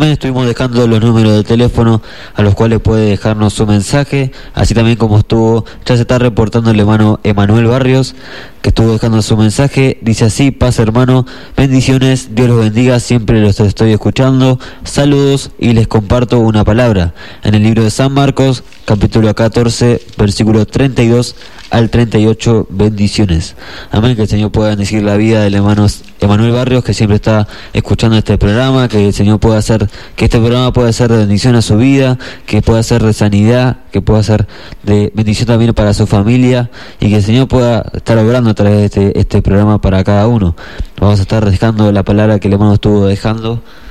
También estuvimos dejando los números de teléfono a los cuales puede dejarnos su mensaje, así también como ya se está reportando el hermano Emanuel Barrios, que estuvo dejando su mensaje. Dice así: paz, hermano, bendiciones, Dios los bendiga, siempre los estoy escuchando, saludos, y les comparto una palabra en el libro de San Marcos, capítulo 14, versículo 32 al 38, bendiciones. Amén. Que el Señor pueda bendecir la vida del hermano Emanuel Barrios, que siempre está escuchando este programa, que el Señor pueda hacer, que este programa pueda ser de bendición a su vida, que pueda ser de sanidad, que pueda ser de bendición también para su familia, y que el Señor pueda estar obrando a través de este programa para cada uno. Vamos a estar dejando la palabra que el hermano estuvo dejando